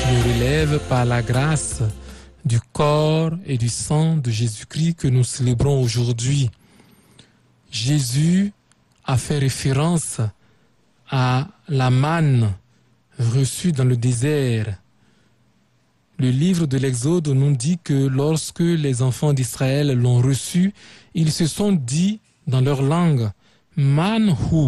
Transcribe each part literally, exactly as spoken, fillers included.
nous relève par la grâce du corps et du sang de Jésus-Christ que nous célébrons aujourd'hui. Jésus a fait référence à la manne reçue dans le désert. Le livre de l'Exode nous dit que lorsque les enfants d'Israël l'ont reçu, ils se sont dit dans leur langue « manhu »,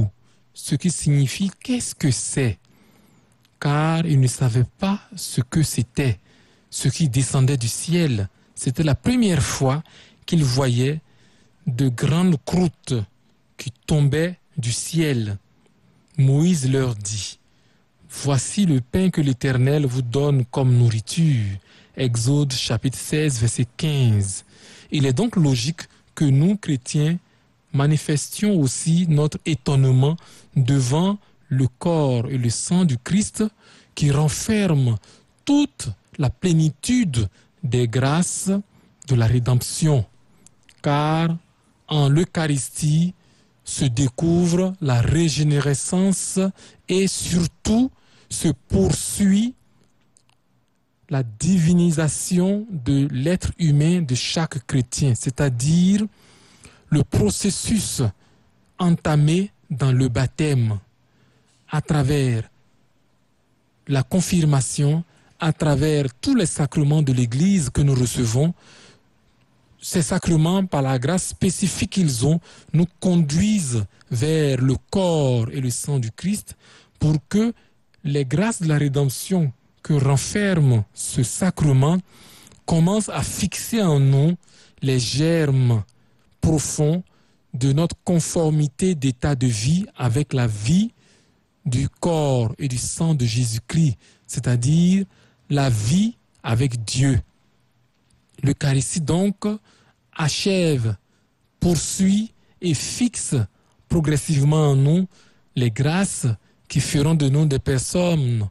ce qui signifie « qu'est-ce que c'est ?» car ils ne savaient pas ce que c'était, ce qui descendait du ciel. C'était la première fois qu'ils voyaient de grandes croûtes qui tombaient du ciel. Moïse leur dit « Voici le pain que l'Éternel vous donne comme nourriture. » Exode chapitre seize, verset quinze. Il est donc logique que nous, chrétiens, manifestions aussi notre étonnement devant le corps et le sang du Christ qui renferme toute la plénitude des grâces de la rédemption. Car en l'Eucharistie se découvre la régénérescence et surtout se poursuit la divinisation de l'être humain de chaque chrétien, c'est-à-dire le processus entamé dans le baptême à travers la confirmation, à travers tous les sacrements de l'Église que nous recevons. Ces sacrements, par la grâce spécifique qu'ils ont, nous conduisent vers le corps et le sang du Christ pour que les grâces de la rédemption que renferme ce sacrement commencent à fixer en nous les germes profonds de notre conformité d'état de vie avec la vie du corps et du sang de Jésus-Christ, c'est-à-dire la vie avec Dieu. L'Eucharistie donc achève, poursuit et fixe progressivement en nous les grâces qui feront de nous des personnes